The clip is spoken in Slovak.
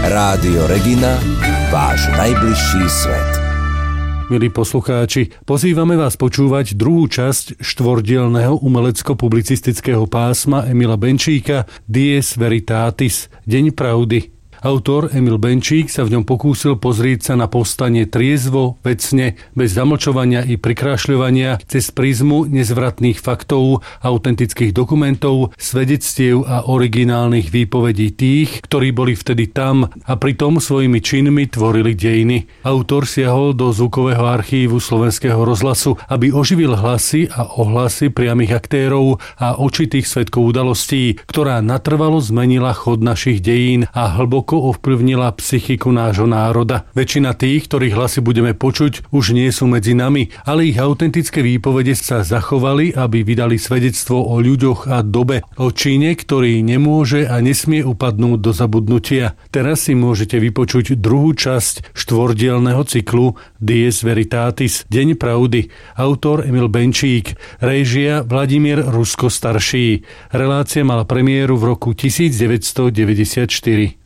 Rádio Regina, váš najbližší svet. Milí poslucháči, pozývame vás počúvať druhú časť štvordielneho umelecko-publicistického pásma Emila Benčíka Dies Veritatis, Deň pravdy. Autor Emil Benčík sa v ňom pokúsil pozrieť sa na povstanie triezvo, vecne, bez zamlčovania i prikrášľovania, cez prízmu nezvratných faktov, autentických dokumentov, svedectiev a originálnych výpovedí tých, ktorí boli vtedy tam a pritom svojimi činmi tvorili dejiny. Autor siahol do zvukového archívu Slovenského rozhlasu, aby oživil hlasy a ohlasy priamych aktérov a očitých svedkov udalostí, ktorá natrvalo zmenila chod našich dejín a hlboko ovplyvnila psychiku nášho národa. Väčšina tých, ktorých hlasy budeme počuť, už nie sú medzi nami, ale ich autentické výpovede sa zachovali, aby vydali svedectvo o ľuďoch a dobe, o čine, ktorý nemôže a nesmie upadnúť do zabudnutia. Teraz si môžete vypočuť druhú časť štvordielneho cyklu Dies Veritatis, Deň pravdy. Autor Emil Benčík, réžia Vladimír Rusko starší. Relácia mala premiéru v roku 1994.